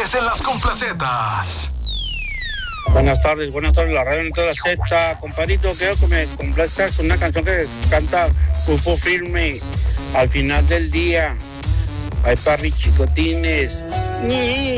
Rodríguez en las complacetas. Buenas tardes, la radio en toda la Z. Compadrito, quiero que me complazcas con una canción que canta Grupo Firme, Al final del día. Hay parri chicotines.